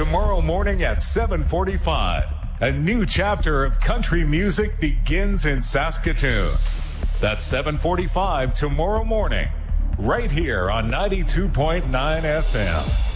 tomorrow morning at 7:45. A new chapter of country music begins in Saskatoon. That's 7:45 tomorrow morning, right here on 92.9 FM.